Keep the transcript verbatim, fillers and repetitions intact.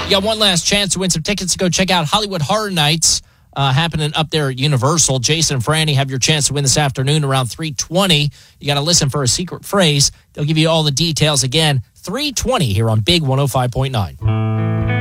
You got one last chance to win some tickets to go check out Hollywood Horror Nights uh, happening up there at Universal. Jason and Franny have your chance to win this afternoon around three twenty. You got to listen for a secret phrase. They'll give you all the details again. three twenty here on Big one oh five point nine.